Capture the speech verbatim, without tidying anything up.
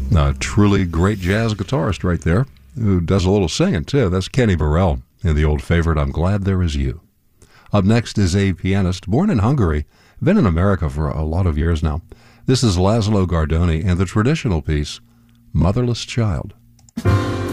A truly great jazz guitarist right there, who does a little singing too. That's Kenny Burrell in the old favorite, I'm Glad There Is You. Up next is a pianist born in Hungary, been in America for a lot of years now. This is Laszlo Gardoni and the traditional piece, Motherless Child.